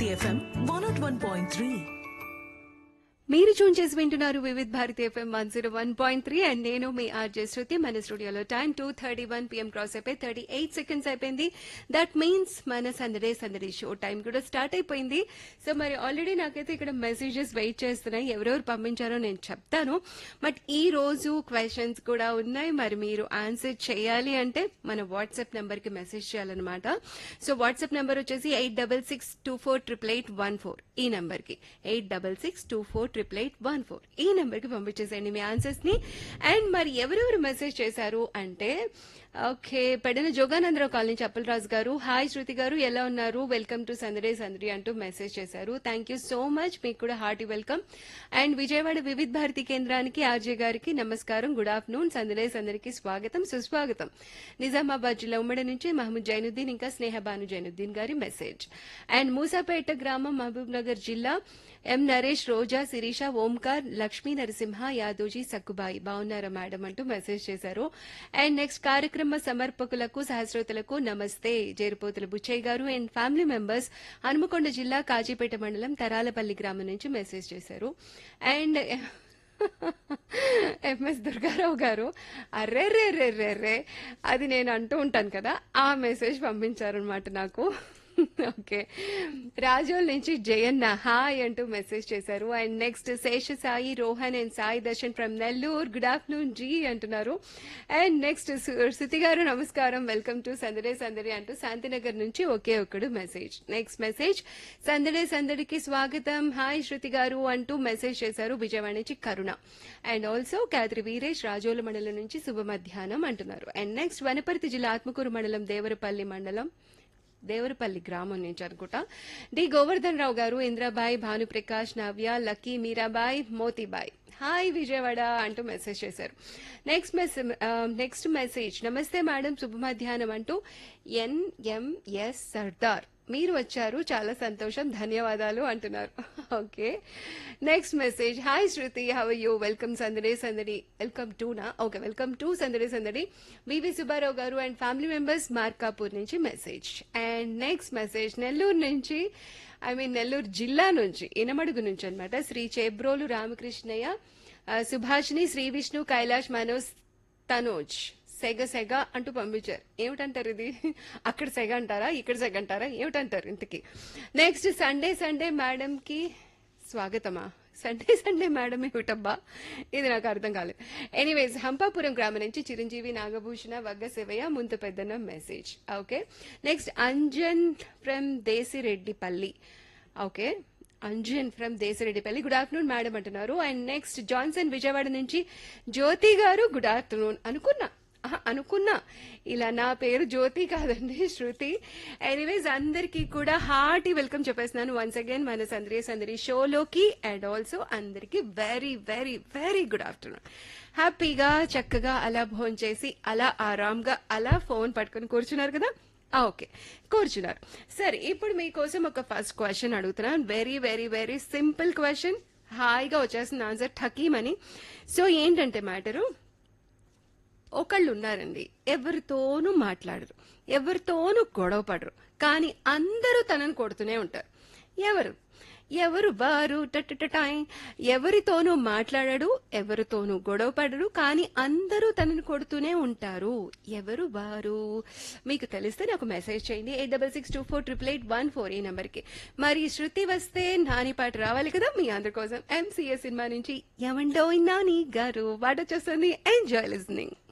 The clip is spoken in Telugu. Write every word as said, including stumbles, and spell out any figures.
Bharati FM one not one point three. మీరు చూన్ చేసి వింటున్నారు Vividh Bharati FM one zero one point three and నేను మీ ఆర్జే శృతి. మన స్టూడియోలో time two thirty one PM cross అయిపోయి థర్టీ ఎయిట్ సెకండ్స్ అయిపోయింది. దట్ మీన్స్ మన సందడే సందడి షో టైం కూడా స్టార్ట్ అయిపోయింది. సో మరి ఆల్రెడీ నాకైతే ఇక్కడ మెసేజెస్ వెయిట్ చేస్తున్నాయి, ఎవరెవరు పంపించారో నేను చెప్తాను. బట్ ఈ రోజు క్వశ్చన్స్ కూడా ఉన్నాయి, మరి మీరు ఆన్సర్ చేయాలి అంటే మన వాట్సాప్ నెంబర్ కి మెసేజ్ చేయాలన్నమాట. సో వాట్సాప్ నెంబర్ వచ్చేసి eight double six two four triple eight one four ఈ నెంబర్ కి eight double six two four triple eight one four ఈ నెంబర్ కి పంపించేసేయండి మీ ఆన్సర్స్ ని. అండ్ మరి ఎవరెవరు మెసేజ్ చేశారు అంటే, ఓకే, పెడన జోగానందరావు కాలనీ చప్పలరాజు గారు, హాయ్ శృతి గారు ఎలా ఉన్నారు, వెల్కమ్ టు సందడే సందడి అంటూ మెసేజ్ చేశారు. థ్యాంక్ యూ సో మచ్, మీకు కూడా hearty welcome. And Vijayawada Vividh Bharati కేంద్రానికి ఆర్జే గారికి నమస్కారం, గుడ్ ఆఫ్టర్నూన్, సందడే సందడికి స్వాగతం సుస్వాగతం. నిజామాబాద్ జిల్లా ఉమ్మడి నుంచి మహమూద్ జైనుద్దీన్ ఇంకా స్నేహబాను జైనుద్దీన్ గారి మెసేజ్. అండ్ మూసాపేట గ్రామం మహబూబ్ నగర్ జిల్లా ఎం నరేష్, రోజా, శిరీష, ఓంకార్, లక్ష్మీ నరసింహ, యాదోజీ, సక్కుబాయి బాగున్నారా మేడం అంటూ మెసేజ్ చేశారు. అండ్ నెక్స్ట్ కార్యక్రమ సమర్పకులకు సహస్రోతులకు నమస్తే, జేరుపోతుల బుచ్చయ్య గారు అండ్ ఫ్యామిలీ మెంబర్స్ హనుమకొండ జిల్లా కాజీపేట మండలం తరాలపల్లి గ్రామం నుంచి మెసేజ్ చేశారు. అండ్ ఎంఎస్ దుర్గారావు గారు, అర్రే రే రే రే రే అది నేను అంటూ ఉంటాను కదా, ఆ మెసేజ్ పంపించారనమాట నాకు. ఓకే, రాజోల్ నుంచి జయన్న హాయ్ అంటూ మెసేజ్ చేశారు. And next Shesha Sai, Rohan and Sai Darshan from Nellore, good afternoon G అంటున్నారు. అండ్ నెక్స్ట్ శృతి గారు నమస్కారం, వెల్కమ్ టు సందడే సందడి అంటూ శాంతినగర్ నుంచి ఒకే ఒక్కడు మెసేజ్. నెక్స్ట్ మెసేజ్, సందడే సందడికి స్వాగతం, హాయ్ శృతి గారు అంటూ మెసేజ్ చేశారు విజయవాడ నుంచి కరుణ. అండ్ ఆల్సో కాద్రి వీరేష్, రాజోల మండలం నుంచి శుభ మధ్యాహ్నం అంటున్నారు. అండ్ నెక్స్ట్ వనపర్తి జిల్లా ఆత్మకూరు మండలం దేవరపల్లి మండలం దేవరపల్లి గ్రామం నుంచి అనుకుంటా డి గోవర్ధన్ రావు గారు, ఇంద్రాబాయ్, భానుప్రకాష్, నవ్య, లక్కీ, మీరాబాయ్, మోతీబాయ్ హాయ్ విజయవాడ అంటూ మెసేజ్ చేశారు. నెక్స్ట్ మెసేజ్ నెక్స్ట్ మెసేజ్ నమస్తే మేడం శుభ మధ్యాహ్నం అంటూ ఎన్ఎంఎస్ సర్దార్ మీరు వచ్చారు, చాలా సంతోషం, ధన్యవాదాలు అంటున్నారు. Okay, next message, hi Shruti, how are you, welcome సందడే సందడి, వెల్కమ్ టు నా ఓకే వెల్కమ్ టు సందడే సందడి, వివి సుబ్బారావు గారు అండ్ ఫ్యామిలీ మెంబర్స్ మార్కాపూర్ నుంచి message. And next message Nellore నుంచి, ఐ మీన్ నెల్లూరు జిల్లా నుంచి ఇనమడుగు నుంచి అనమాట, శ్రీ చేబ్రోలు రామకృష్ణయ్య, సుభాషిణి, శ్రీ విష్ణు, కైలాష్, మనోజ్, తనోజ్ సెగ సెగ అంటూ పంపించారు. ఏమిటంటారు ఇది, అక్కడ సెగ అంటారా ఇక్కడ సెగ అంటారా ఏమిటంటారు ఇంతకి. నెక్స్ట్ సండే సండే మేడం కి స్వాగతమా, సండే సండే మేడం ఏమిటబ్బా ఇది నాకు అర్థం కాలేదు. ఎనీవేస్ హంపాపురం గ్రామం నుంచి చిరంజీవి, నాగభూషణ, వగ్గ శివయ్య, ముంత పెద్దన్న message. Okay, next Anjan from Desireddipalli, okay Anjan from Desareddipalli, good afternoon madam అంటున్నారు. అండ్ నెక్స్ట్ జాన్సన్ విజయవాడ నుంచి జ్యోతి గారు, గుడ్ ఆఫ్టర్నూన్ అనుకున్నా అనుకున్నా ఇలా నా పేరు జ్యోతి కాదండి శృతి. ఎనీవేస్ అందరికీ కూడా హార్టీ వెల్కమ్ చెప్పేస్తున్నాను వన్స్ అగైన్ మన సందడి సందడి షోలోకి. అండ్ ఆల్సో అందరికీ very very very good afternoon. హ్యాపీగా చక్కగా అలా భోంచేసి చేసి అలా ఆరాంగా అలా ఫోన్ పట్టుకుని కూర్చున్నారు కదా, ఓకే కూర్చున్నారు. సరే, ఇప్పుడు మీకోసం ఒక ఫస్ట్ క్వశ్చన్ అడుగుతున్నాను, very very very simple question, హాయిగా వచ్చేసిన ఆన్సర్ ఠకీమని. సో ఏంటంటే మ్యాటరు, ఒకళ్ళు ఉన్నారండి, ఎవరితోనూ మాట్లాడరు, ఎవరితోనూ గొడవ పడరు, కానీ అందరూ తనను కొడుతూనే ఉంటారు. ఎవరు ఎవరు వారు టై ఎవరితోనూ మాట్లాడడు, ఎవరితోనూ గొడవ పడరు, కానీ అందరూ తనను కొడుతూనే ఉంటారు. ఎవరు వారు మీకు తెలిస్తే నాకు మెసేజ్ చేయండి eight double six two four triple eight one four ఈ నెంబర్ కి. మరి శృతి వస్తే నాని పాట రావాలి కదా మీ అందరి కోసం. ఎంసీఏ సినిమా నుంచి ఎవండో నాని గారు పాట వచ్చేస్తుంది, ఎంజాయ్ లిజనింగ్.